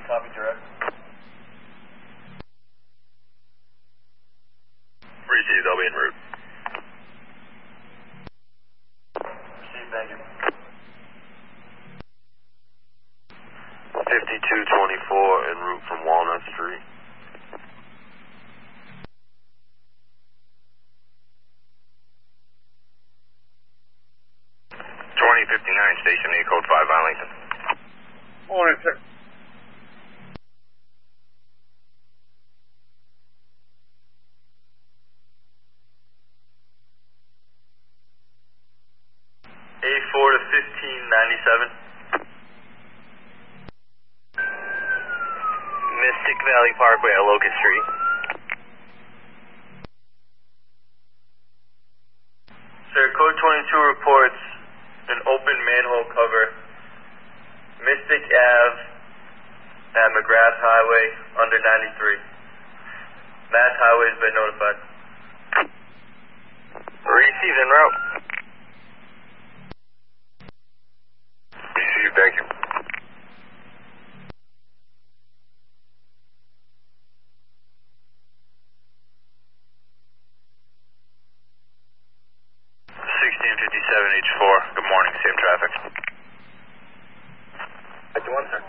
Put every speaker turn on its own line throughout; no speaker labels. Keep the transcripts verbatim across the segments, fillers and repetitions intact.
copy direct.
Received, I'll be en route.
Received, thank you.
fifty-two twenty-four en route from Walnut Street. twenty fifty-nine, station eight, code five, Arlington.
Morning, sir. A four to fifteen ninety-seven.
Mystic Valley Parkway at Locust Street.
Sir, code twenty-two reports an open manhole cover, Mystic Ave at McGrath Highway under ninety-three. Mass Highway has been notified.
Received en route. Received, thank you. sixteen fifty-seven H four, good morning, same traffic.
fifty-one, sir.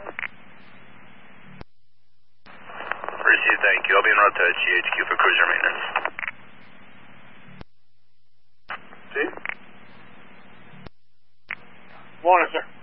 Received, thank you. I'll be en route to G H Q for cruiser maintenance.
See? Morning, sir.